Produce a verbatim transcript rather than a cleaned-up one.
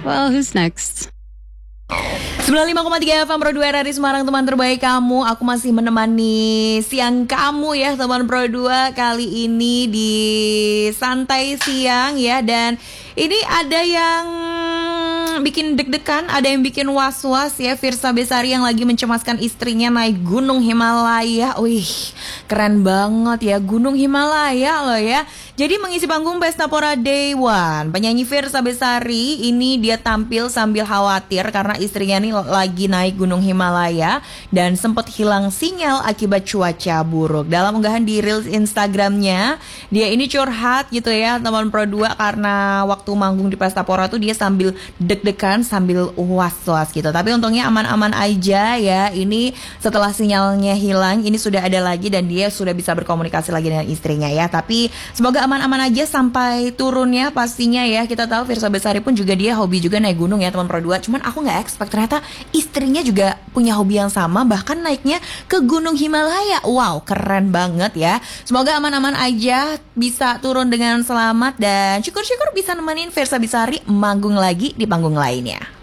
Well, who's next? sembilan puluh lima koma tiga F M Pro dua R R I Semarang, teman terbaik kamu. Aku masih menemani siang kamu ya teman Pro dua. Kali ini di Santai Siang ya. Dan ini ada yang bikin deg-degan, ada yang bikin was-was ya. Firsa Besari yang lagi mencemaskan istrinya naik Gunung Himalaya. Wih, keren banget ya, Gunung Himalaya loh ya. Jadi mengisi panggung Pesta Pora Day One, penyanyi Firsa Besari ini dia tampil sambil khawatir karena istrinya nih lagi naik Gunung Himalaya dan sempat hilang sinyal akibat cuaca buruk. Dalam unggahan di Reels Instagramnya, dia ini curhat gitu ya teman Pro dua, karena waktu manggung di Pesta Pora tuh dia sambil deg-degan, sambil was-was gitu. Tapi untungnya aman-aman aja ya. Ini setelah sinyalnya hilang, ini sudah ada lagi dan dia sudah bisa berkomunikasi lagi dengan istrinya ya. Tapi semoga aman-aman aja sampai turunnya pastinya ya. Kita tahu Firsa Besari pun juga dia hobi juga naik gunung ya teman Pro dua. Cuman aku gak expect ternyata istrinya juga punya hobi yang sama, bahkan naiknya ke Gunung Himalaya. Wow, keren banget ya. Semoga aman-aman aja, bisa turun dengan selamat dan syukur-syukur bisa nemenin Firsa Besari manggung lagi di panggung lainnya.